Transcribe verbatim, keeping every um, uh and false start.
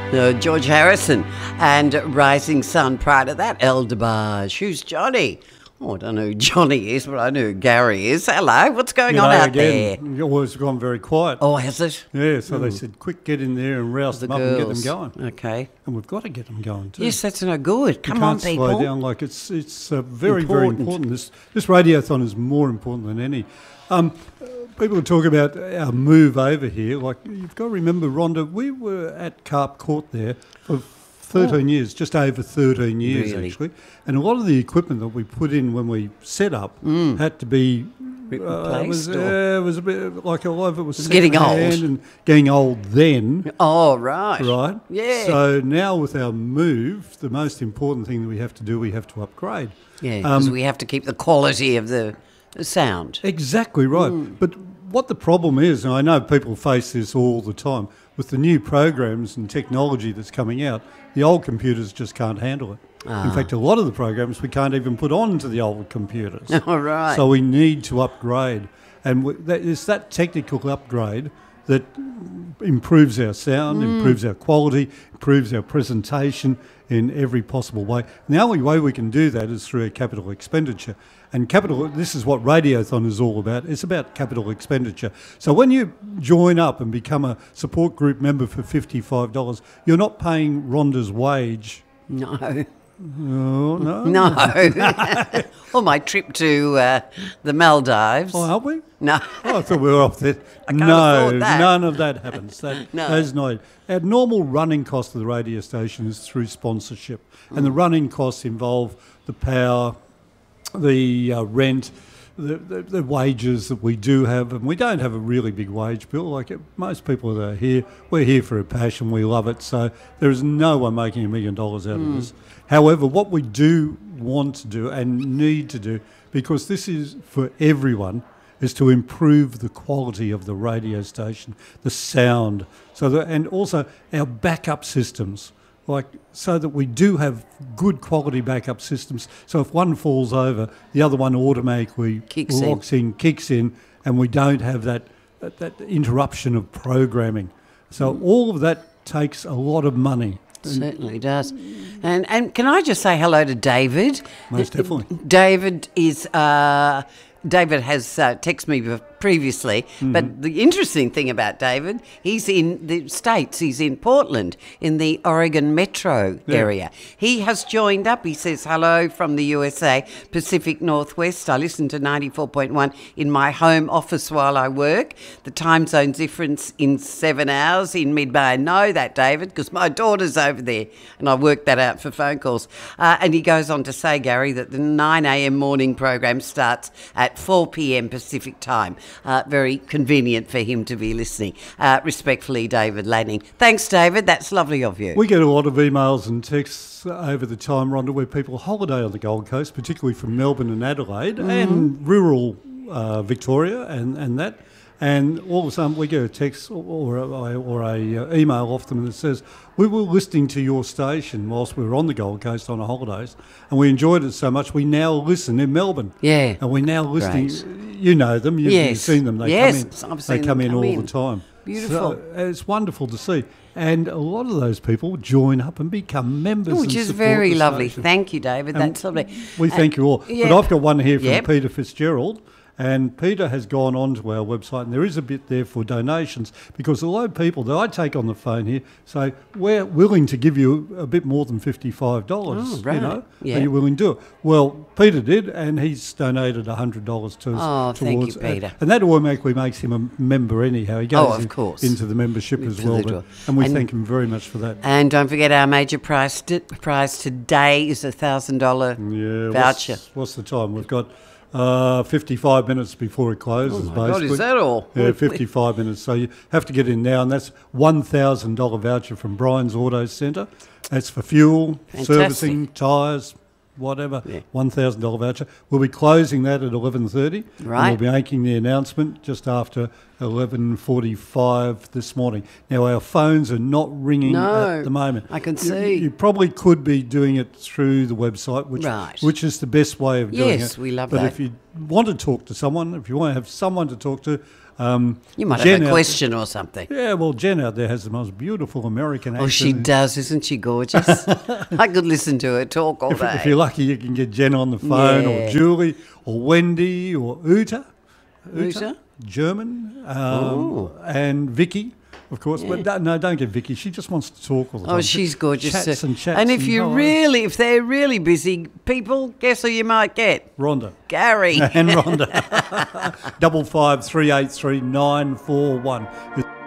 Uh, George Harrison and Rising Sun. Prior to that, El DeBarge. Who's Johnny? Oh, I don't know who Johnny is, but I know who Gary is. Hello, what's going you on know, out again, there? Well, it's gone very quiet. Oh, has it? Yeah, so Mm. they said, quick, get in there and rouse The them girls. up and get them going. Okay. And we've got to get them going too. Yes, that's no good. Come you on, can't people. slow down. Like it's it's uh, very, Important. very important. This this radiothon is more important than any. Um, people talk about our move over here. Like, you've got to remember, Rhonda, we were at Carp Court there for thirteen Oh. years, just over thirteen years Really? actually. And a lot of the equipment that we put in when we set up had to be Re- uh, it was, replaced or- uh, it was a bit like a lot of it was It's getting second-hand old. and getting old then. Oh, right. Right. Yeah. So now with our move, the most important thing that we have to do, we have to upgrade. Yeah, because Um, we have to keep the quality of the the sound. Exactly right. Mm. But what the problem is, and I know people face this all the time, with the new programs and technology that's coming out, the old computers just can't handle it. Ah. In fact, a lot of the programs we can't even put onto the old computers. All right. So we need to upgrade. And we, that, it's that technical upgrade that improves our sound, Mm. improves our quality, improves our presentation in every possible way. And the only way we can do that is through a capital expenditure. And capital, this is what Radiothon is all about. It's about capital expenditure. So when you join up and become a support group member for fifty-five dollars, you're not paying Rhonda's wage. No. Oh, no? No. Or my trip to uh, the Maldives. Oh, are we? No. Oh, I thought we were off there. I can't no, afford that. none of that happens. That, No. That's not. Our normal running cost of the radio station is through sponsorship. And Mm. the running costs involve the power, the uh, rent, the, the, the wages that we do have. And we don't have a really big wage bill. Like it, most people that are here, we're here for a passion. We love it. So there is no one making a million dollars out Mm. of this. However, what we do want to do and need to do, because this is for everyone, is to improve the quality of the radio station, the sound, so that, and also our backup systems, like so that we do have good quality backup systems. So if one falls over, the other one automatically Kicks in. locks in, kicks in, and we don't have that that, that interruption of programming. So all of that takes a lot of money. Certainly does. And and can I just say hello to David? Most definitely. David is uh, David has uh, texted me bef- previously, Mm-hmm. but the interesting thing about David, he's in the States, he's in Portland, in the Oregon metro Yeah. area. He has joined up. He says, hello from the U S A, Pacific Northwest. I listen to ninety-four point one in my home office while I work. The time zone difference in seven hours in mid-May. I know that, David, because my daughter's over there, and I worked that out for phone calls. Uh, and he goes on to say, Gary, that the nine a.m. morning program starts at four p.m. Pacific time. Uh, very convenient for him to be listening. Uh, respectfully, David Lanning. Thanks, David. That's lovely of you. We get a lot of emails and texts over the time, Rhonda, where people holiday on the Gold Coast, particularly from Melbourne and Adelaide Mm-hmm. and rural uh, Victoria and, and that. And all of a sudden we get a text or a, or a uh, email off them that says, we were listening to your station whilst we were on the Gold Coast on our holidays, and we enjoyed it so much we now listen in Melbourne. Yeah. And we're now listening. Great. You know them. You've, Yes. you've seen them. They Yes, come in. I've seen they come them in come all in. the time. Beautiful. So it's wonderful to see. And a lot of those people join up and become members. Which and is support very the lovely. station. Thank you, David. And That's lovely. We thank you all. yeah. But I've got one here from Yep. Peter Fitzgerald. And Peter has gone on to our website, and there is a bit there for donations, because a lot of people that I take on the phone here say, we're willing to give you a bit more than fifty-five dollars, Oh, right. you know, Yeah. are you willing to do it? Well, Peter did, and he's donated one hundred dollars to us. Oh, thank you, towards, Peter. And that automatically makes him a member anyhow. He goes Oh, of in- course. into the membership as For the well. door. And we And- thank him very much for that. And don't forget, our major prize, t- prize today is a one thousand dollars Yeah, voucher. What's, what's the time? We've got uh, fifty-five minutes before it closes, Oh, my basically. God, is that all? Yeah, fifty-five minutes. So you have to get in now, and that's one thousand dollars voucher from Brian's Auto Centre. That's for fuel, Fantastic. servicing, tyres, whatever, Yeah. one thousand dollars voucher. We'll be closing that at eleven thirty. Right. And we'll be making the announcement just after eleven forty-five this morning. Now, our phones are not ringing No, at the moment. I can You- see. You probably could be doing it through the website, which, Right. which is the best way of doing it. Yes, we love but that. if you want to talk to someone, if you want to have someone to talk to, Um, You might Jen have a out- question or something. Yeah, well, Jen out there has the most beautiful American accent. Oh, she does, isn't she gorgeous? I could listen to her talk all If, day. if you're lucky, you can get Jen on the phone, Yeah. or Julie, or Wendy, or Uta. Uta? German, um, Oh. and Vicky, of course. But don't- no, don't get Vicky. She just wants to talk all the time. Oh, she's gorgeous. Chats too. and chats. And if you oh, really, if they're really busy people, guess who you might get? Rhonda. Gary. And Rhonda. Double five three eight three nine four one.